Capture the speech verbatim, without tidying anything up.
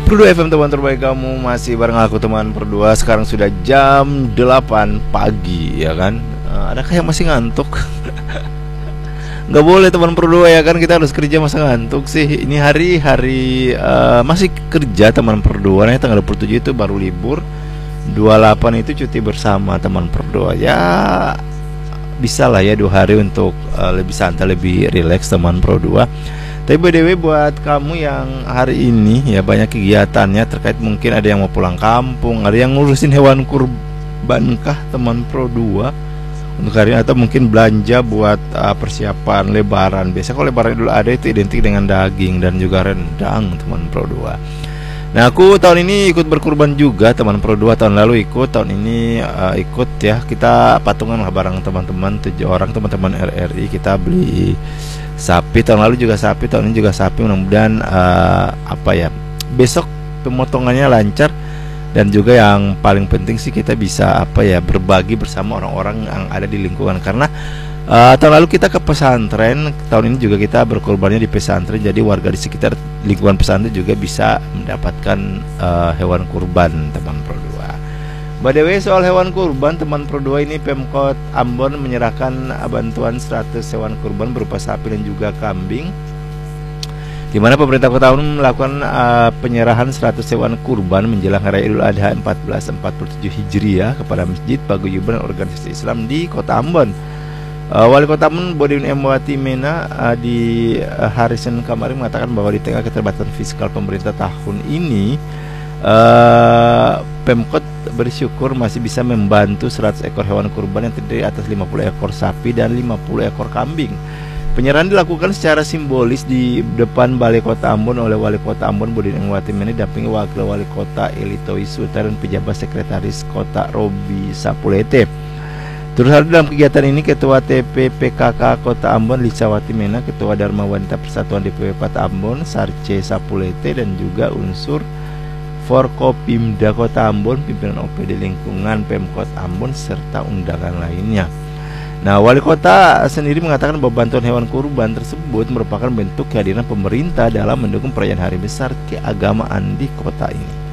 Perdua F M, teman terbaik kamu, masih bareng aku teman Perdua. Sekarang sudah jam delapan pagi ya kan. uh, Adakah yang masih ngantuk? Nggak boleh teman Perdua ya kan, kita harus kerja masa ngantuk sih. Ini hari hari uh, masih kerja teman Perdua. Nah, tanggal dua puluh tujuh itu baru libur, dua puluh delapan itu cuti bersama teman Perdua. Ya bisa lah ya dua hari untuk uh, lebih santai, lebih rileks teman Perdua. Tapi by the way, buat kamu yang hari ini ya banyak kegiatannya terkait, mungkin ada yang mau pulang kampung, ada yang ngurusin hewan kurban kah teman Pro dua untuk hari ini, atau mungkin belanja buat uh, persiapan lebaran. Biasanya kalau lebaran dulu ada itu identik dengan daging dan juga rendang teman Pro dua. Nah, aku tahun ini ikut berkurban juga teman Pro dua. Tahun lalu ikut, tahun ini uh, ikut ya. Kita patungan lah bareng teman-teman, tujuh orang teman-teman R R I. Kita beli sapi, tahun lalu juga sapi, tahun ini juga sapi. Mudah-mudahan uh, apa ya, besok pemotongannya lancar, dan juga yang paling penting sih kita bisa apa ya, berbagi bersama orang-orang yang ada di lingkungan. Karena uh, tahun lalu kita ke pesantren, tahun ini juga kita berkorbannya di pesantren. Jadi warga di sekitar lingkungan pesantren juga bisa mendapatkan uh, hewan kurban teman Pro dua. By the way, soal hewan kurban teman Pro dua, ini Pemkot Ambon menyerahkan bantuan seratus hewan kurban berupa sapi dan juga kambing, di mana pemerintah Kota Ambon melakukan uh, penyerahan seratus hewan kurban menjelang Hari Idul Adha seribu empat ratus empat puluh tujuh Hijriah kepada masjid, paguyuban, dan organisasi Islam di Kota Ambon. Uh, Wali Kota Ambon Bodin M. Watimena uh, di uh, hari Senin kemarin mengatakan bahwa di tengah keterbatasan fiskal pemerintah tahun ini, uh, Pemkot bersyukur masih bisa membantu seratus ekor hewan kurban yang terdiri atas lima puluh ekor sapi dan lima puluh ekor kambing. Penyerahan dilakukan secara simbolis di depan Balai Kota Ambon oleh Wali Kota Ambon Bodin M. Watimena didampingi Wakil Wali Kota Elito Isuta dan pejabat Sekretaris Kota Robi Sapulete. Terus hadir dalam kegiatan ini Ketua T P P K K Kota Ambon Lisa Watimena, Ketua Dharma Wanita Persatuan D P W Kota Ambon Sarce Sapulete, dan juga unsur Forkopimda Kota Ambon, pimpinan O P D lingkungan Pemkot Ambon, serta undangan lainnya. Nah, Wali Kota sendiri mengatakan bahwa bantuan hewan kurban tersebut merupakan bentuk kehadiran pemerintah dalam mendukung perayaan hari besar keagamaan di kota ini.